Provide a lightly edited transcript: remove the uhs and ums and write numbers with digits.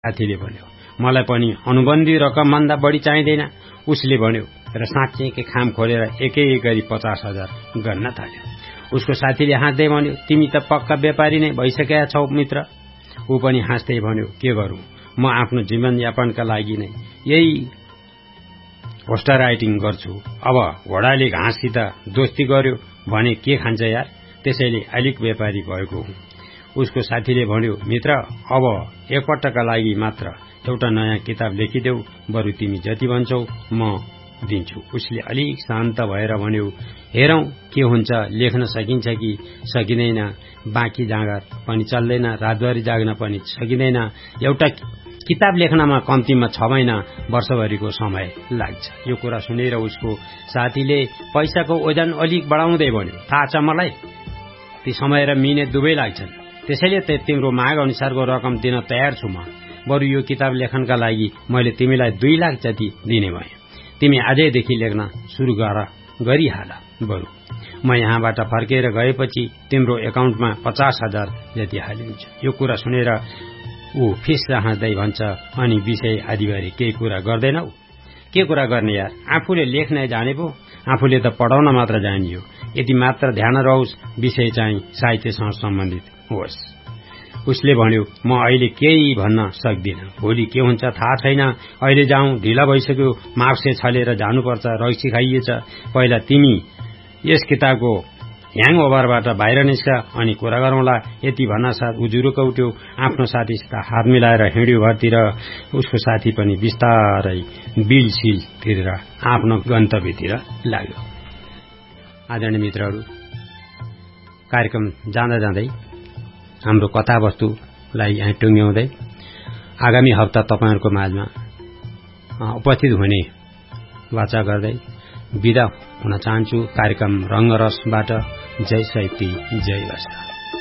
साथीले भन्यो, मलाई पनि अनुबन्धी रकमभन्दा बढी चाहिँदैन। उसले भन्यो र साँच्चै के खाम खोलेर एक गरी 50,000 गर्न थाल्यो। उसको साथीले हाँस्दै भन्यो, तिमी त पक्का व्यापारी नै भइसकेका छौ मित्र। ऊ पनि हाँस्दै भन्यो, के गरौँ, म आफ्नो जीवनयापनका लागि नै यही होस्टा राइटिङ गर्छु। अब घोडाले घाँससित दोस्ती गर्यो भने के खान्छ यार, त्यसैले अलिक व्यापारी भएको हुँ। उसको साथीले भन्यो, मित्र अब एकपटकका लागि मात्र एउटा नयाँ किताब लेखिदेऊ, बरु तिमी जति भन्छौ म दिन्छु। उसले अलिक शान्त भएर भन्यो, हेरौं के हुन्छ, लेख्न सकिन्छ कि सकिँदैन, बाँकी जाँगर पनि चल्दैन, रातभरि जाग्न पनि सकिँदैन। एउटा किताब लेख्नमा कम्तीमा 6 महिना वर्षभरिको समय लाग्छ। यो कुरा सुनेर उसको साथीले पैसाको ओजन अलिक बढाउँदै भन्यो, थाहा छ मलाई, ती समय र मिहिनेत दुवै लाग्छन्, त्यसैले त तिम्रो माग अनुसारको रकम दिन तयार छु म। बरु यो किताब लेखनका लागि मैले तिमीलाई 2 लाख जति दिने भए, तिमी आजैदेखि लेख्न सुरु गरिहाल। बरु म यहाँबाट फर्केर गएपछि तिम्रो एकाउन्टमा 50,000 जति हालिन्छ। यो कुरा सुनेर ऊ फिस्स हाँस्दै भन्छ, अनि विषय आदिबारे केही कुरा गर्दैनौ? के कुरा गर्ने यार, आफूले लेख्न जाने पो, आफूले त पढाउन मात्र जानियो। यति मात्र ध्यान रहोस्, विषय चाहिँ साहित्यसँग सम्बन्धित होस्। उसले भन्यो, म अहिले केही भन्न सक्दिनँ, भोलि के हुन्छ थाहा छैन। अहिले जाउँ, ढिला भइसक्यो, मार्क्सले छलेर जानुपर्छ, रक्सी खाइएछ। पहिला तिमी यस किताबको ह्याङ ओभरबाट बाहिर निस्का, अनि कुरा गरौँला। यति भन्नासाथ ऊ जुरुक्क उठ्यो, आफ्नो साथीसित हात मिलाएर हिँड्यो घरतिर। उसको साथी पनि बिस्तारै बिलसिल तिरेर आफ्नो गन्तव्यतिर लाग्यो। आदरणीय मित्रहरू, कार्यक्रम जाँदा जाँदै हाम्रो कथावस्तुलाई यहाँ टुङ्ग्याउँदै आगामी हप्ता तपाईहरुको माझमा उपस्थित हुने वाचा गर्दै बिदा हुन चाहन्छु। कार्यक्रम रंगरसबाट जय साहित्य, जय भाषा।